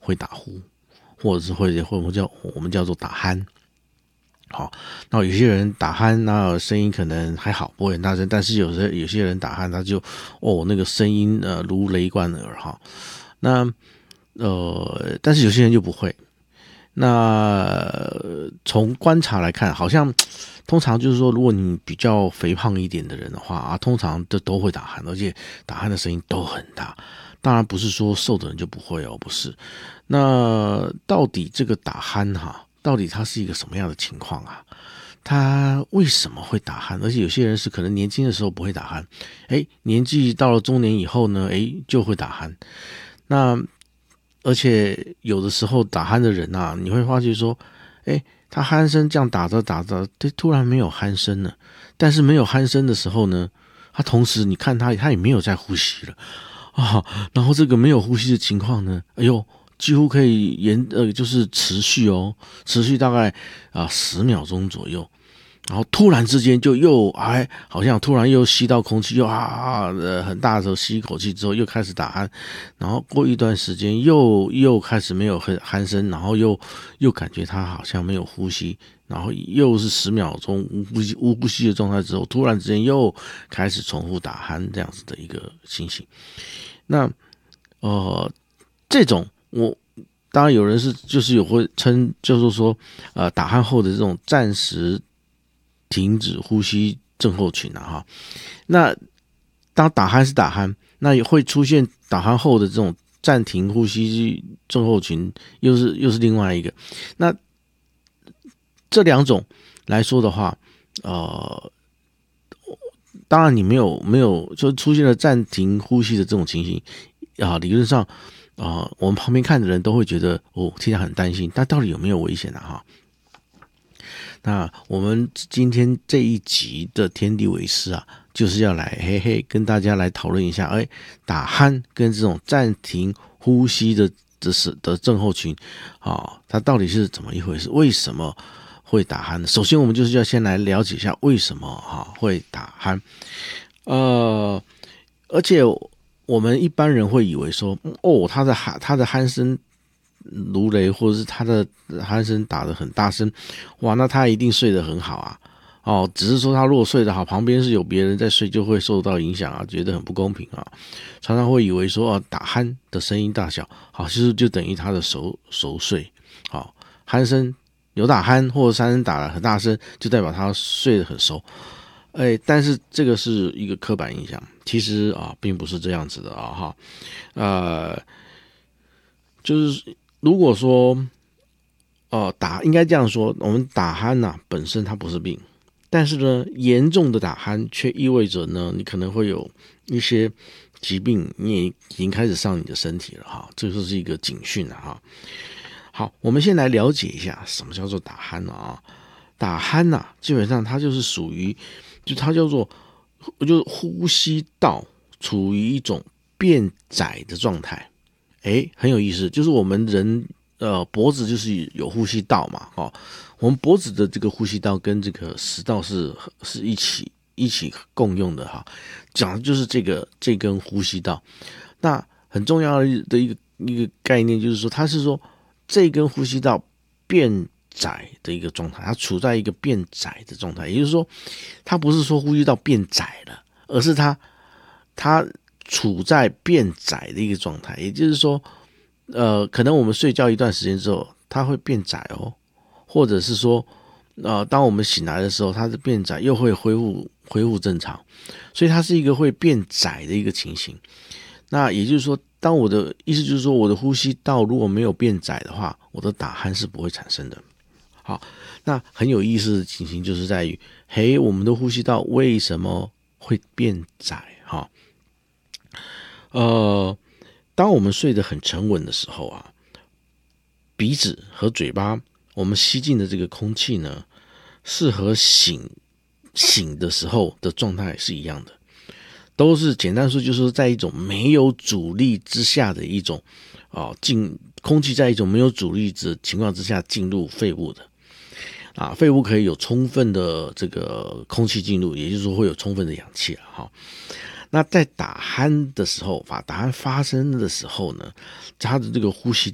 会打呼，或者是我们叫做打鼾。好，那有些人打鼾，那声音可能还好，不会很大声，但是有些人打鼾，他就那个声音如雷贯耳哈。那但是有些人就不会。那从观察来看，好像通常就是说，如果你比较肥胖一点的人的话啊，通常都会打鼾，而且打鼾的声音都很大。当然不是说瘦的人就不会哦，不是。那到底这个打鼾到底它是一个什么样的情况啊？他为什么会打鼾？而且有些人是可能年轻的时候不会打鼾，年纪到了中年以后呢，就会打鼾。那而且有的时候打鼾的人啊，你会发觉说，他鼾声这样打着打着，突然没有鼾声了。但是没有鼾声的时候呢，他同时你看他也没有在呼吸了啊。然后这个没有呼吸的情况呢，几乎可以就是持续大概10秒钟左右。然后突然之间就又好像突然又吸到空气，又很大的时候吸一口气之后又开始打鼾，然后过一段时间又开始没有鼾声，然后又感觉他好像没有呼吸，然后又是10秒钟无呼吸的状态之后，突然之间又开始重复打鼾这样子的一个情形。那这种当然有人就是会称就是说打鼾后的这种暂时停止呼吸症候群哈。那当打鼾是打鼾，那也会出现打鼾后的这种暂停呼吸症候群，又是另外一个。那这两种来说的话，当然你没有就出现了暂停呼吸的这种情形理论上我们旁边看的人都会觉得听起来很担心，但到底有没有危险哈？那我们今天这一集的天地为师就是要来跟大家来讨论一下，打鼾跟这种暂停呼吸的症候群它到底是怎么一回事？为什么会打鼾呢？首先我们就是要先来了解一下为什么会打鼾。而且我们一般人会以为说他的鼾声如雷，或者是他的鼾声打得很大声，哇，那他一定睡得很好只是说他如果睡得好，旁边是有别人在睡，就会受到影响觉得很不公平常常会以为说打鼾的声音大小其实就等于他的熟睡鼾声有打鼾或者鼾声打得很大声，就代表他睡得很熟。但是这个是一个刻板印象，其实并不是这样子的就是如果说应该这样说，我们打鼾本身它不是病，但是呢严重的打鼾却意味着呢你可能会有一些疾病，你也已经开始上你的身体了这就是一个警讯好，我们先来了解一下什么叫做打鼾打鼾基本上它就是属于它叫做就是呼吸道处于一种变窄的状态。很有意思，就是我们人脖子就是有呼吸道嘛我们脖子的这个呼吸道跟这个食道是一起共用的讲的就是这根呼吸道。那很重要的一个概念就是说，它是说这根呼吸道变窄的一个状态，它处在一个变窄的状态，也就是说它不是说呼吸道变窄了，而是它处在变窄的一个状态。也就是说可能我们睡觉一段时间之后它会变窄或者是说当我们醒来的时候它是变窄又会恢复正常，所以它是一个会变窄的一个情形。那也就是说，当我的意思就是说，我的呼吸道如果没有变窄的话，我的打鼾是不会产生的。好，那很有意思的情形就是在于我们的呼吸道为什么会变窄当我们睡得很沉稳的时候鼻子和嘴巴我们吸进的这个空气呢，是和醒的时候的状态是一样的，都是简单说就是在一种没有阻力之下的一种空气在一种没有阻力的情况之下进入肺部的肺部可以有充分的这个空气进入，也就是说会有充分的氧气那在打鼾的时候打鼾发生的时候呢，它的这个呼吸